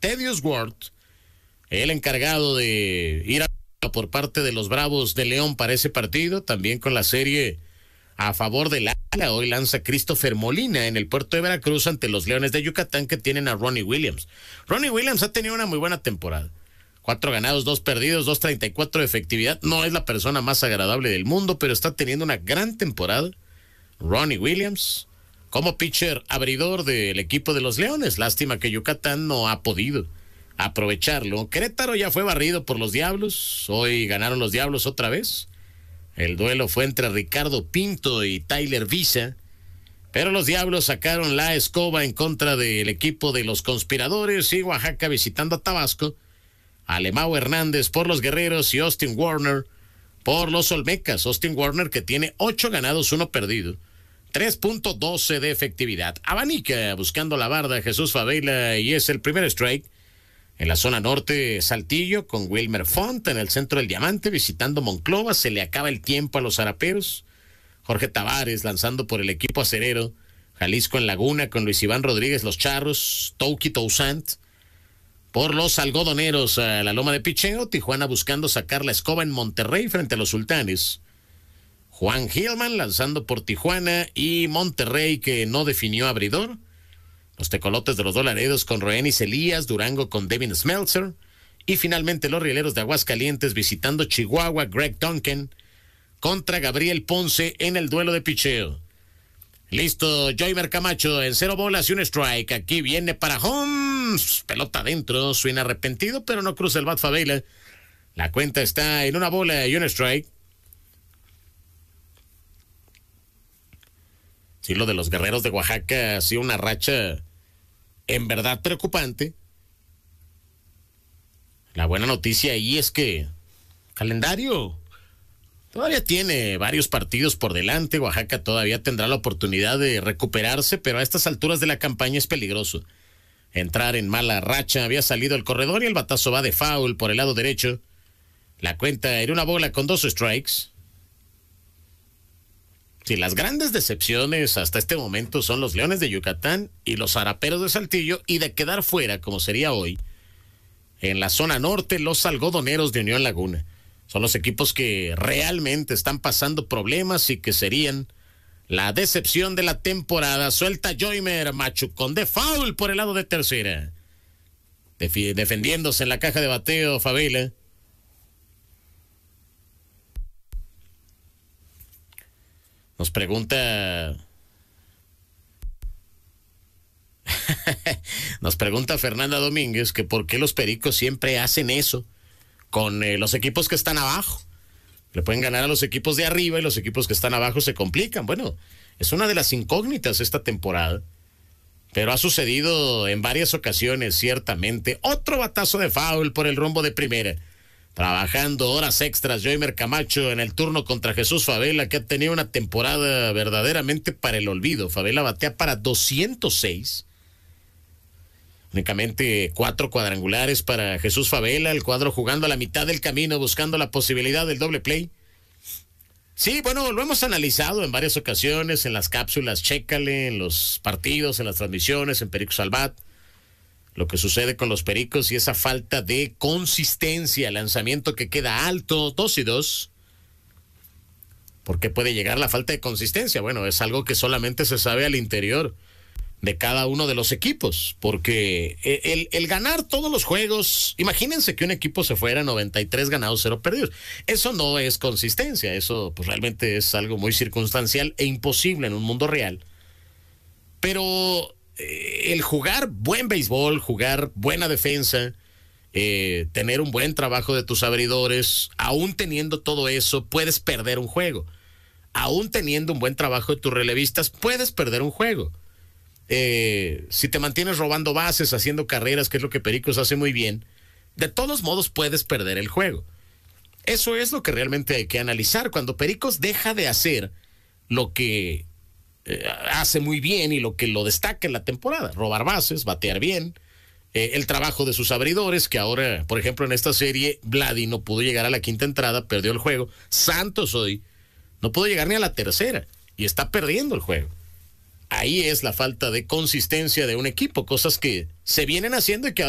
Thaddeus Ward, el encargado de ir por parte de los Bravos de León para ese partido, también con la serie a favor del ala. Hoy lanza Christopher Molina en el puerto de Veracruz ante los Leones de Yucatán, que tienen a Ronnie Williams. Ronnie Williams ha tenido una muy buena temporada. 4 ganados, 2 perdidos, 2.34 de efectividad. No es la persona más agradable del mundo, pero está teniendo una gran temporada. Ronnie Williams, como pitcher abridor del equipo de los Leones. Lástima que Yucatán no ha podido aprovecharlo. Querétaro ya fue barrido por los Diablos. Hoy ganaron los Diablos otra vez. El duelo fue entre Ricardo Pinto y Tyler Visa, pero los Diablos sacaron la escoba en contra del equipo de los Conspiradores, y Oaxaca visitando a Tabasco. Alemão Hernández por los Guerreros y Austin Warner por los Olmecas. Austin Warner, que tiene 8 ganados, 1 perdido, 3.12 de efectividad. Abanica buscando la barda Jesús Favela, y es el primer strike. En la zona norte, Saltillo con Wilmer Font en el centro del diamante, visitando Monclova. Se le acaba el tiempo a los zaraperos. Jorge Tavares lanzando por el equipo acerero. Jalisco en Laguna con Luis Iván Rodríguez, los Charros. Touki Toussaint por los algodoneros a la loma de picheo. Tijuana buscando sacar la escoba en Monterrey frente a los Sultanes. Juan Gilman lanzando por Tijuana, y Monterrey, que no definió abridor. Los Tecolotes de los Dolaredos con Roenis Elías, Durango con Devin Smeltzer, y finalmente los Rieleros de Aguascalientes visitando Chihuahua, Greg Duncan contra Gabriel Ponce en el duelo de picheo. Listo, Joymer Camacho en 0 bolas y 1 strike. Aquí viene para Holmes, pelota adentro, suena arrepentido, pero no cruza el bat Favela. La cuenta está en 1 bola y 1 strike. Sí, lo de los Guerreros de Oaxaca ha sido una racha en verdad preocupante. La buena noticia ahí es que calendario todavía tiene varios partidos por delante. Oaxaca todavía tendrá la oportunidad de recuperarse, pero a estas alturas de la campaña es peligroso entrar en mala racha. Había salido el corredor y el batazo va de foul por el lado derecho. La cuenta era 1 bola con 2 strikes. Sí, las grandes decepciones hasta este momento son los Leones de Yucatán y los Zaraperos de Saltillo, y de quedar fuera, como sería hoy, en la zona norte, los Algodoneros de Unión Laguna. Son los equipos que realmente están pasando problemas y que serían la decepción de la temporada. Suelta Joymer, Machucón de foul por el lado de tercera. Defendiéndose en la caja de bateo, Favela. Nos pregunta Fernanda Domínguez que por qué los Pericos siempre hacen eso con los equipos que están abajo. Le pueden ganar a los equipos de arriba y los equipos que están abajo se complican. Bueno, es una de las incógnitas esta temporada, pero ha sucedido en varias ocasiones, ciertamente. Otro batazo de foul por el rumbo de primera. Trabajando horas extras, Joymer Camacho en el turno contra Jesús Favela, que ha tenido una temporada verdaderamente para el olvido. Favela batea para 206. Únicamente 4 cuadrangulares para Jesús Favela, el cuadro jugando a la mitad del camino, buscando la posibilidad del doble play. Sí, bueno, lo hemos analizado en varias ocasiones, en las cápsulas, chécale, en los partidos, en las transmisiones, en Pericos al Bat. Lo que sucede con los Pericos y esa falta de consistencia, lanzamiento que queda alto, 2-2. ¿Por qué puede llegar la falta de consistencia? Bueno, es algo que solamente se sabe al interior de cada uno de los equipos, porque el ganar todos los juegos, imagínense que un equipo se fuera 93 ganados, 0 perdidos. Eso no es consistencia, eso pues realmente es algo muy circunstancial e imposible en un mundo real. Pero el jugar buen béisbol, jugar buena defensa, tener un buen trabajo de tus abridores, aún teniendo todo eso, puedes perder un juego. Aún teniendo un buen trabajo de tus relevistas, puedes perder un juego. Si te mantienes robando bases, haciendo carreras, que es lo que Pericos hace muy bien, de todos modos puedes perder el juego. Eso es lo que realmente hay que analizar. Cuando Pericos deja de hacer lo que hace muy bien y lo que lo destaca en la temporada, robar bases, batear bien, el trabajo de sus abridores, que ahora, por ejemplo, en esta serie, Vladi no pudo llegar a la 5ª entrada, perdió el juego. Santos hoy no pudo llegar ni a la 3ª y está perdiendo el juego. Ahí es la falta de consistencia de un equipo, cosas que se vienen haciendo y que ahora